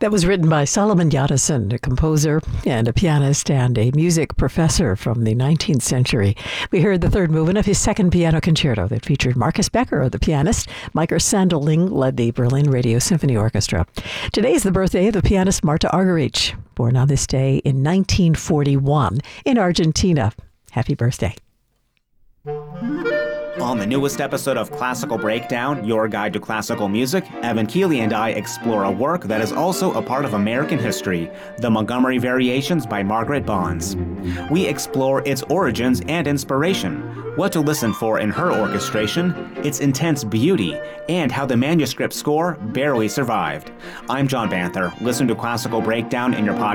That was written by Solomon Yadason, a composer and a pianist and a music professor from the 19th century. We heard the third movement of his second piano concerto that featured Marcus Becker, the pianist. Micah Sanderling led the Berlin Radio Symphony Orchestra. Today is the birthday of the pianist Marta Argerich, born on this day in 1941 in Argentina. Happy birthday. On the newest episode of Classical Breakdown, your guide to classical music, Evan Keeley and I explore a work that is also a part of American history, the Montgomery Variations by Margaret Bonds. We explore its origins and inspiration, what to listen for in her orchestration, its intense beauty, and how the manuscript score barely survived. I'm John Banther. Listen to Classical Breakdown in your podcast